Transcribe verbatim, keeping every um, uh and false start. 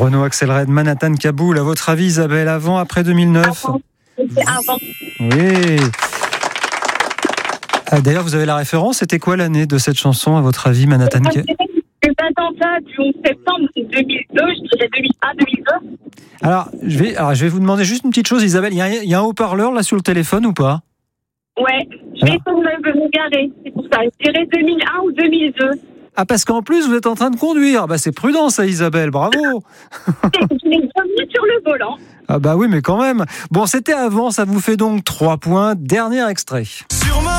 Renault Accelerate Manhattan Kaboul. À votre avis, Isabelle, avant, après deux mille neuf? Avant. C'était avant. Oui. Ah, d'ailleurs, vous avez la référence. C'était quoi l'année de cette chanson, à votre avis, Manhattan Kaboul? Le attentat du onze septembre deux mille deux, je dirais deux mille un deux mille deux. Alors je, vais, alors, je vais vous demander juste une petite chose, Isabelle. Il y a, il y a un haut-parleur là sur le téléphone ou pas? Ouais, je vais essayer de me garer. C'est pour ça. Je dirais deux mille un ou deux mille deux. Ah, parce qu'en plus, vous êtes en train de conduire. Bah, c'est prudent, ça, Isabelle. Bravo. Je l'ai mis sur le volant. Ah, bah oui, mais quand même. Bon, c'était avant. Ça vous fait donc trois points. Dernier extrait.